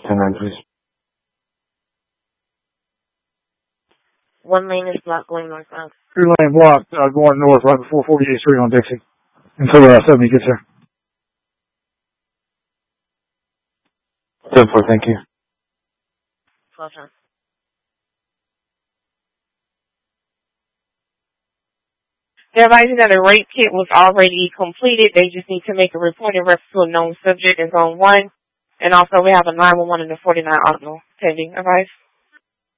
10-9, please. One lane is blocked going northbound. 3-lane blocked, going north right before 48th Street on Dixie. Until 70 gets there. 10-4, thank you. 12 times. They're advising that a rape kit was already completed. They just need to make a report in reference to a known subject in Zone 1. And also we have a 911 and a 49 Arsenal pending. Advice?